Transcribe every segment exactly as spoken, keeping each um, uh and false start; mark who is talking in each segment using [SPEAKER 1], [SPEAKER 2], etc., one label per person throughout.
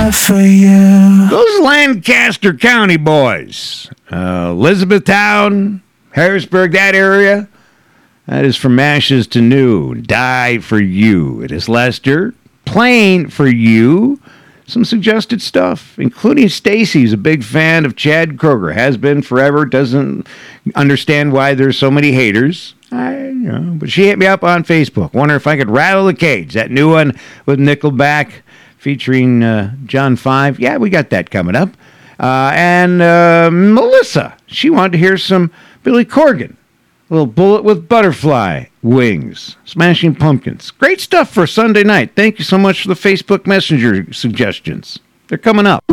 [SPEAKER 1] For you.
[SPEAKER 2] Those Lancaster County boys, uh, Elizabethtown, Harrisburg, that area, that is from ashes to new. Die for you. It is Lester playing for you some suggested stuff, including Stacy's a big fan of Chad Kroger, has been forever, doesn't understand why there's so many haters. I, you know, but she hit me up on Facebook. Wonder if I could rattle the cage. That new one with Nickelback featuring uh, John Five. Yeah, we got that coming up. Uh, and uh, Melissa, she wanted to hear some Billy Corgan. A little Bullet with Butterfly Wings. Smashing Pumpkins. Great stuff for Sunday night. Thank you so much for the Facebook Messenger suggestions. They're coming up.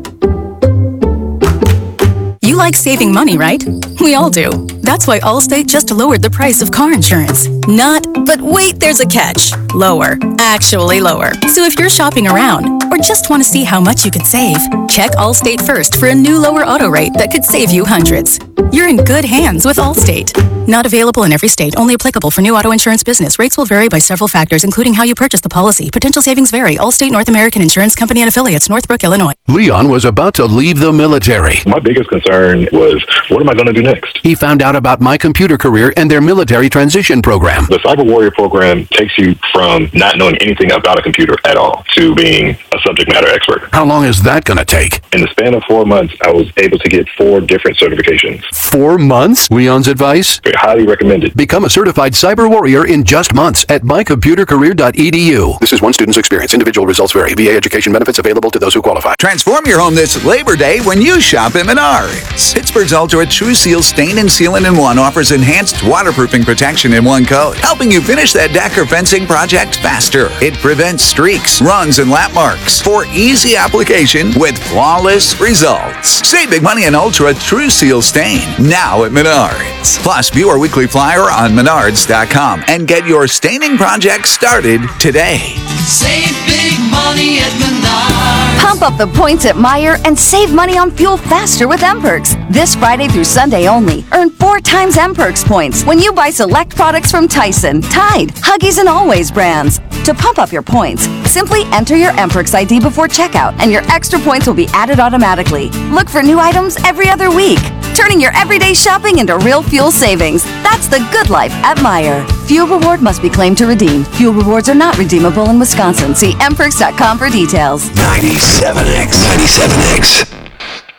[SPEAKER 3] You like saving money, right? We all do. That's why Allstate just lowered the price of car insurance. Not, but wait, there's a catch. Lower. Actually lower. So if you're shopping around or just want to see how much you could save, check Allstate first for a new lower auto rate that could save you hundreds. You're in good hands with Allstate. Not available in every state. Only applicable for new auto insurance business. Rates will vary by several factors, including how you purchase the policy. Potential savings vary. Allstate North American Insurance Company and Affiliates, Northbrook, Illinois.
[SPEAKER 4] Leon was about to leave the military.
[SPEAKER 5] My biggest concern was, what am I going to do next?
[SPEAKER 4] He found out about My Computer Career and their military transition program.
[SPEAKER 5] The Cyber Warrior program takes you from not knowing anything about a computer at all to being a subject matter expert.
[SPEAKER 4] How long is that going to take?
[SPEAKER 5] In the span of four months, I was able to get four different certifications.
[SPEAKER 4] Four months? Leon's advice?
[SPEAKER 5] They're highly recommended.
[SPEAKER 4] Become a certified cyber warrior in just months at my computer career dot e d u. This is one student's experience. Individual results vary. V A education benefits available to those who qualify.
[SPEAKER 6] Transform your home this Labor Day when you shop at Menards. Pittsburgh's Ultra True Seal Stain and Sealant in One offers enhanced waterproofing protection in one coat, helping you finish that deck or fencing project faster. It prevents streaks, runs, and lap marks for easy application with flawless results. Save big money on Ultra True Seal Stain now at Menards. Plus, view our weekly flyer on menards dot com and get your staining project started today.
[SPEAKER 7] Save big money at Menards.
[SPEAKER 8] Pump up the points at Meijer and save money on fuel faster with M-Perks. This Friday through Sunday only, earn four times M-Perks points when you buy select products from Tyson, Tide, Huggies, and Always brands. To pump up your points, simply enter your M-Perks I D before checkout and your extra points will be added automatically. Look for new items every other week, turning your everyday shopping into real fuel savings. That's the good life at Meijer. Fuel reward must be claimed to redeem. Fuel rewards are not redeemable in Wisconsin. See m perks dot com for details.
[SPEAKER 1] ninety-seven X. ninety-seven X.